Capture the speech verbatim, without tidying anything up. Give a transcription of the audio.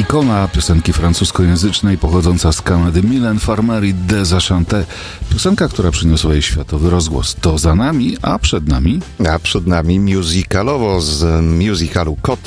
ikona piosenki francuskojęzycznej pochodząca z Kanady, Mylène Farmer i Deschanté. Piosenka, która przyniosła jej światowy rozgłos. To za nami, a przed nami... A przed nami musicalowo z musicalu Kot